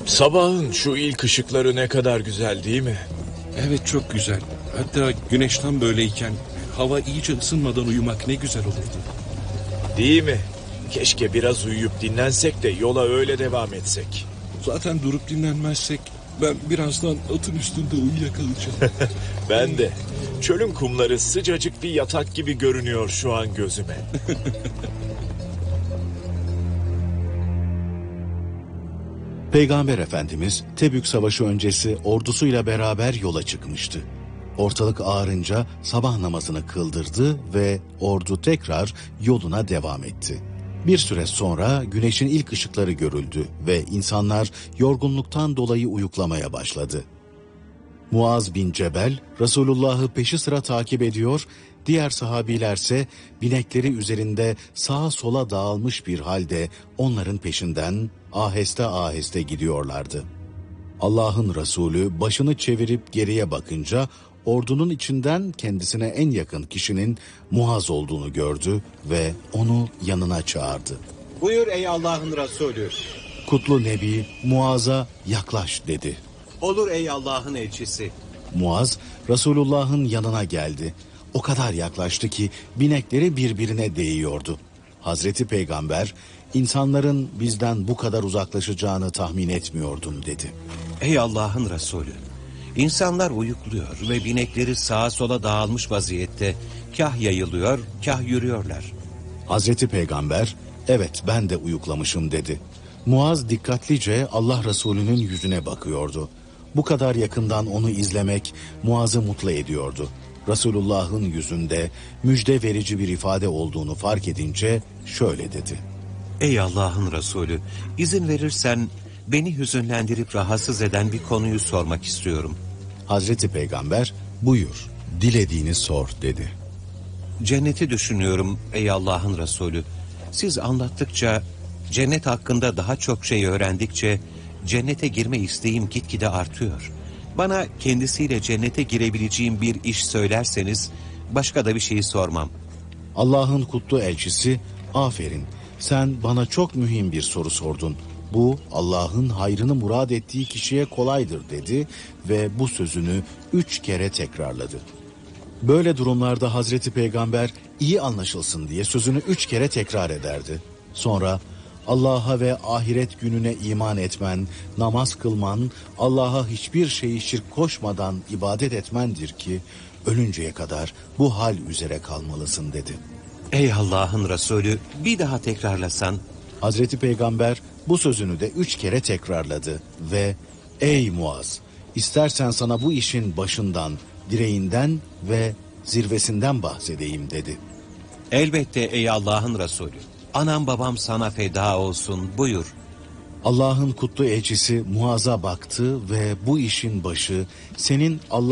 Sabahın şu ilk ışıkları ne kadar güzel değil mi? Evet, çok güzel. Hatta güneş tam böyleyken hava iyice ısınmadan uyumak ne güzel olurdu. Değil mi? Keşke biraz uyuyup dinlensek de yola öyle devam etsek. Zaten durup dinlenmezsek ben birazdan atın üstünde uyuyakalacağım. Ben de. Çölün kumları sıcacık bir yatak gibi görünüyor şu an gözüme. Peygamber Efendimiz Tebük Savaşı öncesi ordusuyla beraber yola çıkmıştı. Ortalık ağarınca sabah namazını kıldırdı ve ordu tekrar yoluna devam etti. Bir süre sonra güneşin ilk ışıkları görüldü ve insanlar yorgunluktan dolayı uyuklamaya başladı. Muaz bin Cebel Resulullah'ı peşi sıra takip ediyor, diğer sahabilerse binekleri üzerinde sağa sola dağılmış bir halde onların peşinden aheste aheste gidiyorlardı. Allah'ın Resulü başını çevirip geriye bakınca ordunun içinden kendisine en yakın kişinin Muaz olduğunu gördü ve onu yanına çağırdı. Buyur ey Allah'ın Resulü. Kutlu Nebi Muaz'a yaklaş dedi. Olur ey Allah'ın elçisi. Muaz Resulullah'ın yanına geldi. O kadar yaklaştı ki binekleri birbirine değiyordu. Hazreti Peygamber, insanların bizden bu kadar uzaklaşacağını tahmin etmiyordum dedi. Ey Allah'ın Resulü, insanlar uyukluyor ve binekleri sağa sola dağılmış vaziyette kah yayılıyor, kah yürüyorlar. Hazreti Peygamber, evet ben de uyuklamışım dedi. Muaz dikkatlice Allah Resulü'nün yüzüne bakıyordu. Bu kadar yakından onu izlemek Muaz'ı mutlu ediyordu. Resulullah'ın yüzünde müjde verici bir ifade olduğunu fark edince şöyle dedi. Ey Allah'ın Resulü, izin verirsen beni hüzünlendirip rahatsız eden bir konuyu sormak istiyorum. Hazreti Peygamber, buyur, dilediğini sor dedi. Cenneti düşünüyorum ey Allah'ın Resulü. Siz anlattıkça, cennet hakkında daha çok şey öğrendikçe cennete girme isteğim gitgide artıyor. Bana kendisiyle cennete girebileceğim bir iş söylerseniz başka da bir şey sormam. Allah'ın kutlu elçisi, aferin sen bana çok mühim bir soru sordun. Bu Allah'ın hayrını murad ettiği kişiye kolaydır dedi ve bu sözünü 3 kere tekrarladı. Böyle durumlarda Hazreti Peygamber iyi anlaşılsın diye sözünü 3 kere tekrar ederdi. Sonra Allah'a ve ahiret gününe iman etmen, namaz kılman, Allah'a hiçbir şeyi şirk koşmadan ibadet etmendir ki ölünceye kadar bu hal üzere kalmalısın dedi. Ey Allah'ın Resulü, bir daha tekrarlasan. Hazreti Peygamber bu sözünü de 3 kere tekrarladı ve ey Muaz, istersen sana bu işin başından, direğinden ve zirvesinden bahsedeyim dedi. Elbette ey Allah'ın Resulü. Anam babam sana feda olsun, buyur. Allah'ın kutlu elçisi Muaz'a baktı ve bu işin başı senin Allah